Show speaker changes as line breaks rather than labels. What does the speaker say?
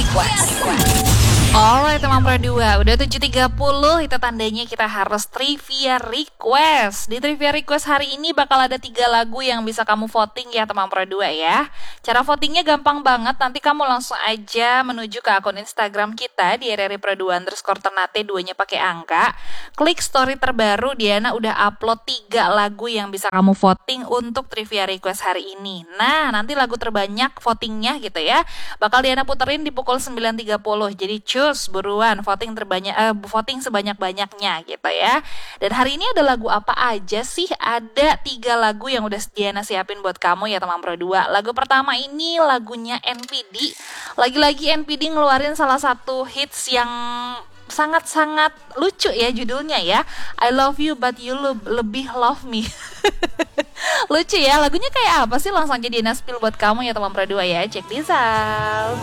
Request. Alright teman Pro 2, udah 7.30, itu tandanya kita harus trivia request. Di trivia request hari ini bakal ada 3 lagu yang bisa kamu voting ya teman Pro 2 ya. Cara votingnya gampang banget, nanti kamu langsung aja menuju ke akun Instagram kita di @pro2_ternate, 2-nya pakai angka. Klik story terbaru, Diana udah upload 3 lagu yang bisa kamu voting untuk trivia request hari ini. Nah, nanti lagu terbanyak votingnya gitu ya, bakal Diana puterin di pukul 9.30. Jadi cus buruan voting terbanyak, voting sebanyak-banyaknya gitu ya. Dan hari ini ada lagu apa aja sih? Ada 3 lagu yang udah Diana siapin buat kamu ya teman Pro 2. Lagu pertama ini lagunya NPD. Lagi-lagi NPD ngeluarin salah satu hits yang sangat-sangat lucu ya judulnya ya. I love you but you lebih love me. Lucu ya, lagunya kayak apa sih? Langsung aja Diana spill buat kamu ya teman Pro 2 ya. Check this out.